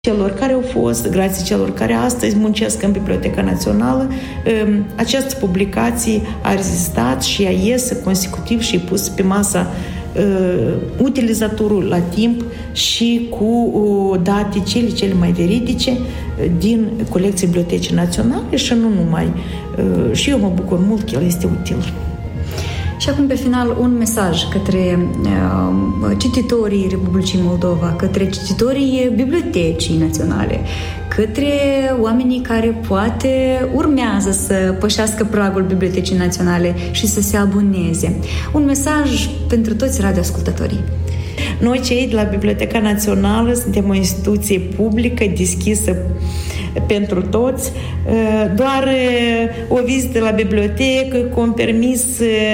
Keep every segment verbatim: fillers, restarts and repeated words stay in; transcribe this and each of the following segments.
celor care au fost, grație celor care astăzi muncesc în Biblioteca Națională, această publicație a rezistat și a ies consecutiv și pus pe masa utilizatorul la timp și cu date cele cele mai veridice din colecția Bibliotecii Naționale și nu numai. Și eu mă bucur mult că el este util. Și acum, pe final, un mesaj către uh, cititorii Republicii Moldova, către cititorii Bibliotecii Naționale, către oamenii care poate urmează să pășească pragul Bibliotecii Naționale și să se aboneze. Un mesaj pentru toți radioascultătorii. Noi, cei de la Biblioteca Națională, suntem o instituție publică, deschisă pentru toți. Doar o vizită la bibliotecă cu un permis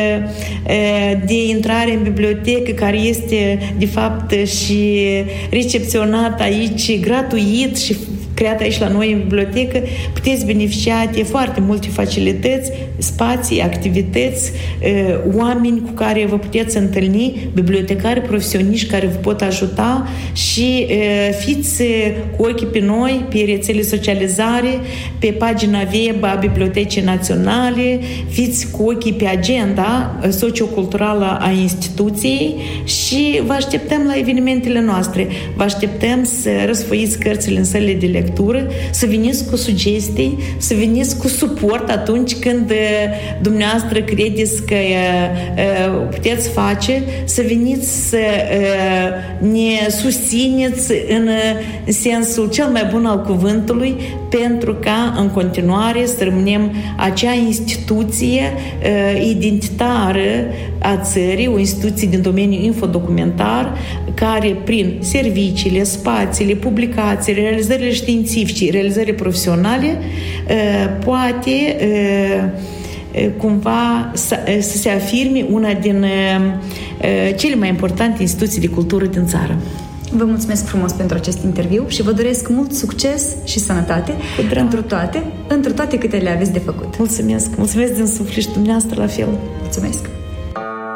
de intrare în bibliotecă, care este de fapt și recepționat aici gratuit și creat aici la noi în bibliotecă, puteți beneficia de foarte multe facilități, spații, activități, oameni cu care vă puteți întâlni, bibliotecari profesioniști care vă pot ajuta și fiți cu ochii pe noi, pe rețele socializare, pe pagina web a Bibliotecii Naționale, fiți cu ochii pe agenda socioculturală a instituției și vă așteptăm la evenimentele noastre. Vă așteptăm să răsfoiți cărțile în sălile de lectură, să veniți cu sugestii, să veniți cu suport atunci când dumneavoastră credeți că puteți face, să veniți să ne susțineți în sensul cel mai bun al cuvântului, pentru ca în continuare să rămânem acea instituție identitară a țării, o instituție din domeniul infodocumentar, care prin serviciile, spațiile, publicațiile, realizările științifice, realizările profesionale, poate cumva să, să se afirme una din cele mai importante instituții de cultură din țară. Vă mulțumesc frumos pentru acest interviu și vă doresc mult succes și sănătate întru toate, întru toate câte le aveți de făcut. Mulțumesc! Mulțumesc din suflet și dumneavoastră la fel! Mulțumesc!